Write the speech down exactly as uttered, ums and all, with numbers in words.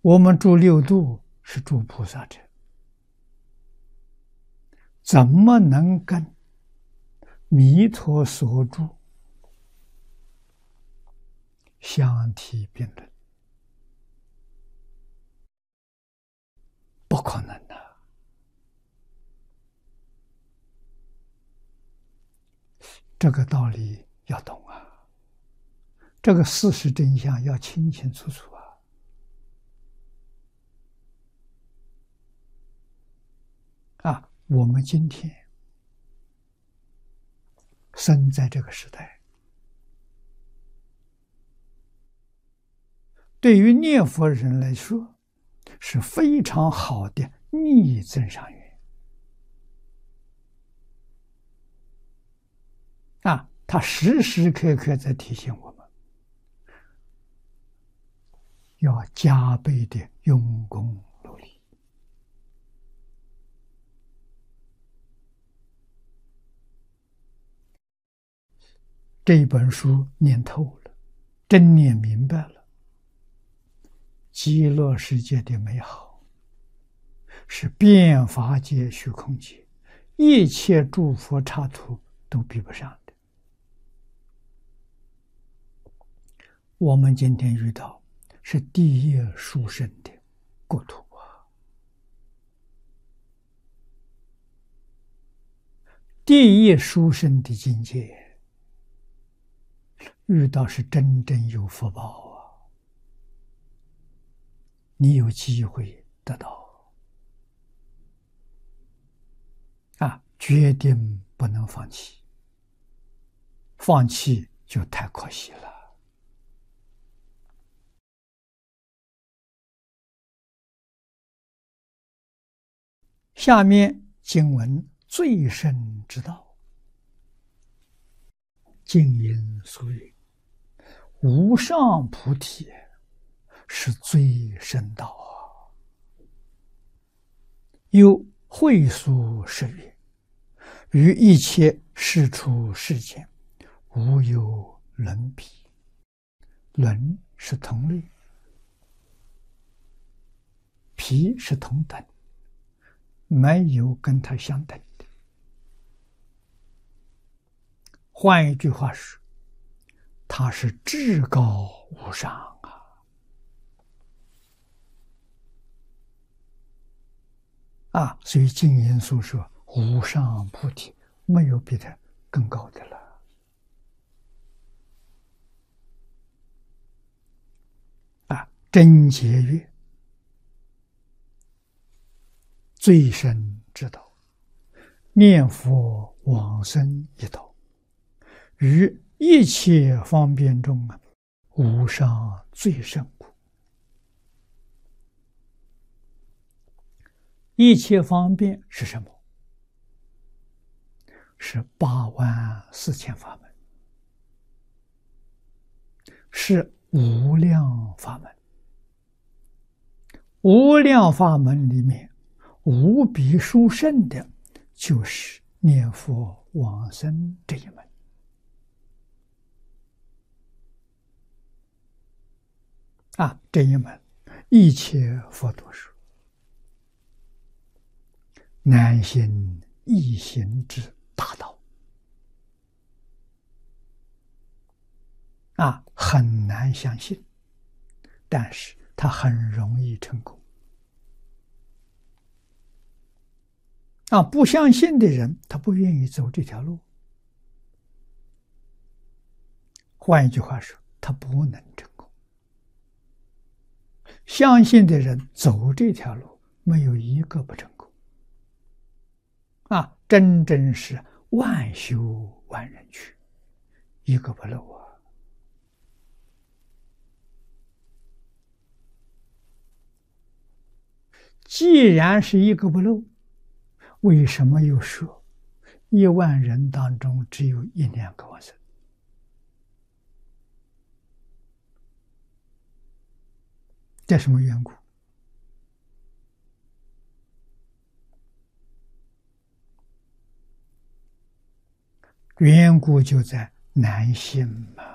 我们住六度是住菩萨者，怎么能跟弥陀所住相提并论？不可能的。这个道理要懂啊，这个事实真相要清清楚楚啊。啊，我们今天生在这个时代，对于念佛人来说是非常好的逆增上缘啊！他时时刻刻在提醒我们，要加倍的用功努力。这本书念透了，真念明白了，极乐世界的美好是变法界、虚空界一切诸佛刹土都比不上的。我们今天遇到是第一殊胜的国土啊，第一殊胜的境界，遇到是真正有福报啊！你有机会得到啊，决定不能放弃，放弃就太可惜了。下面经文最深之道，经云所云：无上菩提是最深道啊！又会所是云：于一切世出世间，无有伦比。伦是同类，比是同等，没有跟它相等的。换一句话说，它是至高无上啊！啊，所以经言所说无上菩提，没有比它更高的了。啊，真解曰：最深之道，念佛往生一道，于一切方便中啊，无上最胜故。一切方便是什么？是八万四千法门，是无量法门。无量法门里面，无比殊胜的，就是念佛往生这一门。啊，这一门一切佛都说难行易行之大道啊，很难相信，但是他很容易成功啊！不相信的人，他不愿意走这条路。换一句话说，他不能成功。相信的人走这条路，没有一个不成功啊！真正是万修万人去，一个不漏啊！既然是一个不漏，为什么又说一万人当中只有一两个往生？这什么缘故？缘故就在难信嘛。